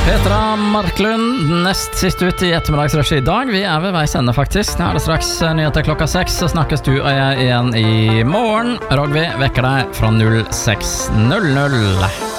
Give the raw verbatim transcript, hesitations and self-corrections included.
Petra Marklund, nest sist ut i ettermiddagsrushet i dag. Vi er ved veis ende faktisk. Nå er det straks nyheter klokka seks, så snakkes du og jeg igjen i morgen. Rogvi vekker deg fra null seks null null.